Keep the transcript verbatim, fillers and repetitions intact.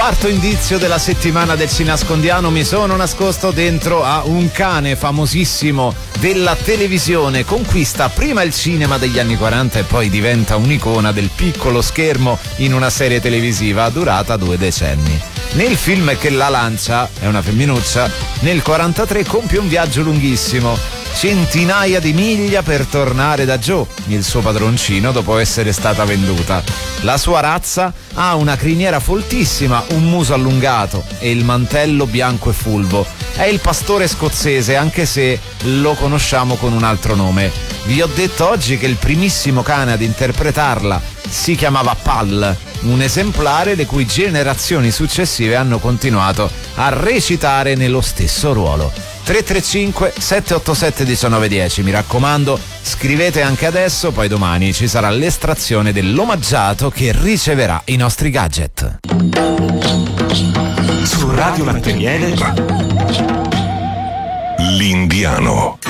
Quarto indizio della settimana del Cinascondiano: mi sono nascosto dentro a un cane famosissimo della televisione. Conquista prima il cinema degli anni quaranta e poi diventa un'icona del piccolo schermo in una serie televisiva durata due decenni. Nel film che la lancia, è una femminuccia, nel quarantatré compie un viaggio lunghissimo, centinaia di miglia per tornare da Joe, il suo padroncino, dopo essere stata venduta. La sua razza ha una criniera foltissima, un muso allungato e il mantello bianco e fulvo. È il pastore scozzese, anche se lo conosciamo con un altro nome. Vi ho detto oggi che il primissimo cane ad interpretarla si chiamava Pal, un esemplare le cui generazioni successive hanno continuato a recitare nello stesso ruolo. tre tre cinque sette otto sette uno nove uno zero, mi raccomando, scrivete anche adesso, poi domani ci sarà l'estrazione dell'omaggiato che riceverà i nostri gadget. Su Radio Martiniere, L'Indiano.